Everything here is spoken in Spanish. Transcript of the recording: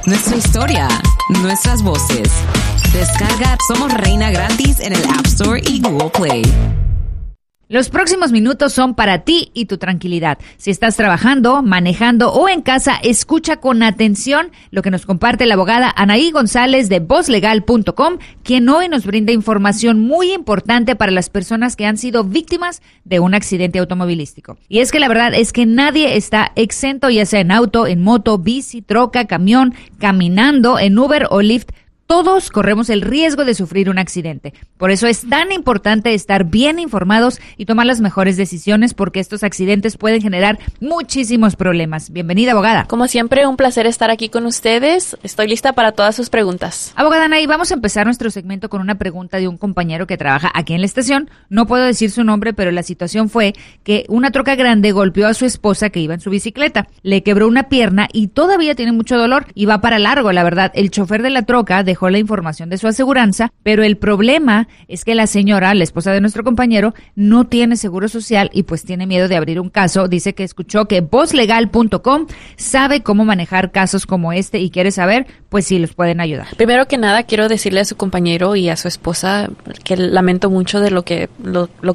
nuestra historia, nuestras voces. Descarga Somos Reina gratis en el App Store y Google Play. Los próximos minutos son para ti y tu tranquilidad. Si estás trabajando, manejando o en casa, escucha con atención lo que nos comparte la abogada Anaí González de vozlegal.com, quien hoy nos brinda información muy importante para las personas que han sido víctimas de un accidente automovilístico. Y es que la verdad es que nadie está exento, ya sea en auto, en moto, bici, troca, camión, caminando, en Uber o Lyft. Todos corremos el riesgo de sufrir un accidente. Por eso es tan importante estar bien informados y tomar las mejores decisiones, porque estos accidentes pueden generar muchísimos problemas. Bienvenida, abogada. Como siempre, un placer estar aquí con ustedes. Estoy lista para todas sus preguntas. Abogada Anaí, vamos a empezar nuestro segmento con una pregunta de un compañero que trabaja aquí en la estación. No puedo decir su nombre, pero la situación fue que una troca grande golpeó a su esposa que iba en su bicicleta. Le quebró una pierna y todavía tiene mucho dolor y va para largo, la verdad. El chofer de la troca dejó la información de su aseguranza, pero el problema es que la señora, la esposa de nuestro compañero, no tiene seguro social y pues tiene miedo de abrir un caso. Dice que escuchó que vozlegal.com sabe cómo manejar casos como este y quiere saber, pues si los pueden ayudar. Primero que nada, quiero decirle a su compañero y a su esposa que lamento mucho de lo que